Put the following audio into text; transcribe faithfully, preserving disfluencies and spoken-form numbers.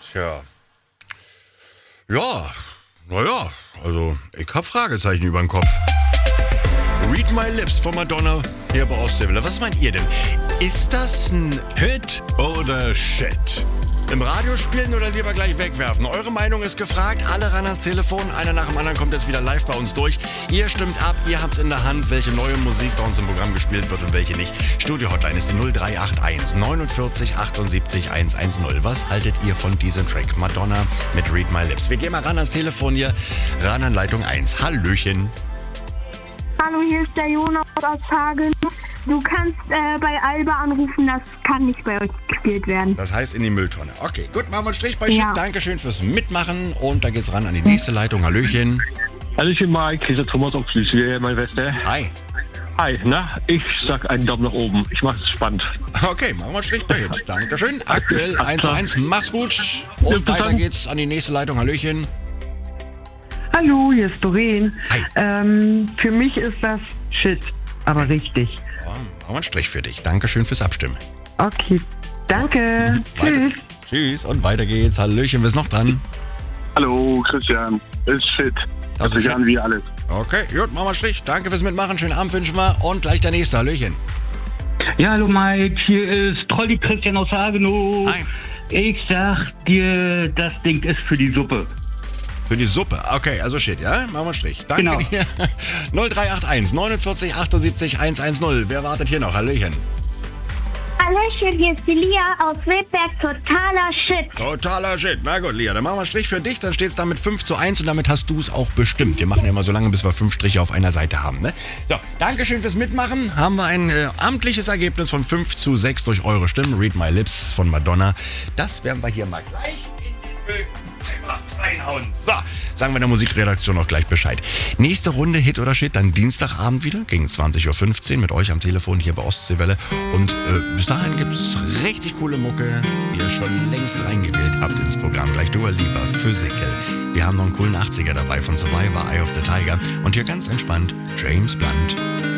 Tja. Ja, naja, also ich hab Fragezeichen über den Kopf. Read My Lips von Madonna hier bei Ostseewelle. Was meint ihr denn? Ist das ein Hit oder Shit? im Radio spielen oder lieber gleich wegwerfen? Eure Meinung ist gefragt. Alle ran ans Telefon. Einer nach dem anderen kommt jetzt wieder live bei uns durch. Ihr stimmt ab. Ihr habt's in der Hand, welche neue Musik bei uns im Programm gespielt wird und welche nicht. Studio-Hotline ist die null drei acht eins neunundvierzig achtundsiebzig hundertzehn. Was haltet ihr von diesem Track? Madonna mit Read My Lips. Wir gehen mal ran ans Telefon hier. Ran an Leitung eins. Hallöchen. Hallo, hier ist der Jonas aus Hagen. Du kannst äh, bei Alba anrufen, das kann nicht bei euch gespielt werden. Das heißt in die Mülltonne. Okay, gut, machen wir einen Strich bei Ja. Shit. Dankeschön fürs Mitmachen. Und da geht's ran an die nächste Leitung. Hallöchen. Hallöchen Mike, hier ist der Thomas aus Schleswig, mein Bester. Hi. Hi, na, ich sag einen Daumen nach oben. Ich mach's spannend. Okay, machen wir einen Strich bei Hit. Dankeschön. Aktuell eins zu eins. Mach's gut. Und Ja, bis weiter dann. geht's an die nächste Leitung. Hallöchen. Hallo, hier ist Doreen. Hi. Ähm, für mich ist das Shit, aber richtig. Ja, machen wir einen Strich für dich. Dankeschön fürs Abstimmen. Okay, danke. Weiter. Tschüss. Tschüss. Und weiter geht's. Hallöchen, wer ist noch dran? Hallo, Christian. Ist shit. Hört Also sich shit. an wie alles. Okay, gut, machen wir einen Strich. Danke fürs Mitmachen. Schönen Abend wünschen wir. Und gleich der nächste. Hallöchen. Ja, hallo Mike, hier ist Trolli Christian aus Hagenow. Hi. Ich sag dir, das Ding ist für die Suppe. Für die Suppe. Okay, also Shit, ja? Machen wir einen Strich. Danke Genau. dir. null drei acht eins neunundvierzig achtundsiebzig hundertzehn. Wer wartet hier noch? Hallöchen. Hallöchen, hier ist die Lia aus Wildberg. Totaler Shit. Totaler Shit. Na gut, Lia, dann machen wir einen Strich für dich. Dann steht es damit fünf zu eins und damit hast du es auch bestimmt. Wir machen ja immer so lange, bis wir fünf Striche auf einer Seite haben. Ne? So, Dankeschön fürs Mitmachen. Haben wir ein äh, amtliches Ergebnis von fünf zu sechs durch eure Stimmen. Read My Lips von Madonna. Das werden wir hier mal gleich in den Müll einmal reinhauen. So, sagen wir der Musikredaktion noch gleich Bescheid. Nächste Runde Hit oder Shit, dann Dienstagabend wieder gegen zwanzig Uhr fünfzehn mit euch am Telefon hier bei Ostseewelle. Und äh, bis dahin gibt's richtig coole Mucke, die ihr schon längst reingewählt habt ins Programm. Gleich Dua Lipa, Physical. Wir haben noch einen coolen achtziger dabei von Survivor, Eye of the Tiger. Und hier ganz entspannt James Blunt.